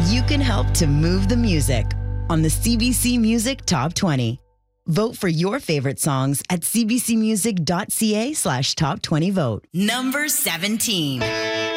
You can help to move the music on the CBC Music Top 20. Vote for your favorite songs at cbcmusic.ca/top20vote. Number 17.